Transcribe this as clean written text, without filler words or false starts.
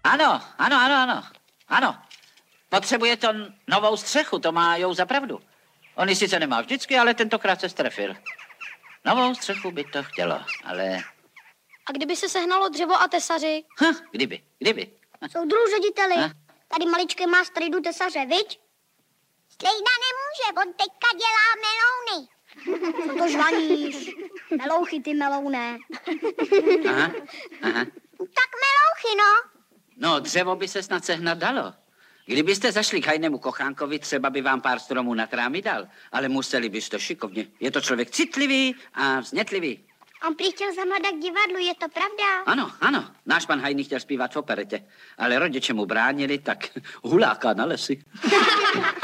Ano, ano, ano, ano. Ano. Potřebuje to novou střechu, to má Jouza pravdu. On ji sice nemá vždycky, ale tentokrát se strefil. Novou střechu by to chtělo, ale... A kdyby se sehnalo dřevo a tesaři? Kdyby. Soudruhu řediteli, tady maličké má strejdu tesaře, viď? Strejda nemůže, on teďka dělá melouny. Co to žvaníš? Melouchy, ty melouné. Aha. Tak melouchy, no. No, dřevo by se snad sehnat dalo. Kdybyste zašli k hajnému Kochánkovi, třeba by vám pár stromů na trámy dal, ale museli byste šikovně. Je to člověk citlivý a vznětlivý. On prý chtěl zamladat k divadlu, je to pravda? Ano. Náš pan Hajný chtěl zpívat v operetě, ale rodiče mu bránili, tak huláká na lesy.